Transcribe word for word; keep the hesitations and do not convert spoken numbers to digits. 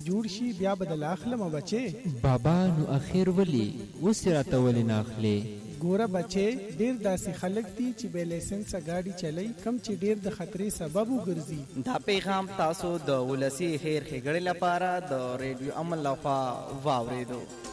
جوړ شي بیا به د اخلم بچې. بابا نو اخر ولی اوس راته ولې نه اخلې؟ ګوره بچې ډیر داسې خلک دي چې بې لایسنسه ګاډي چلوي کم چې ډیر د خطرې سبب وګرځي. دا پیغام تاسو د ولسی خیر ښېګړې لپاره د ریډیو امن لخوا واورېدو.